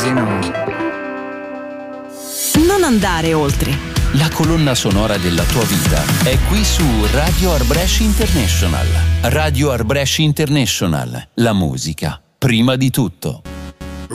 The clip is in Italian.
così no. Non andare oltre. La colonna sonora della tua vita è qui su Radio Art Brescia International. Radio Art Brescia International. La musica, prima di tutto.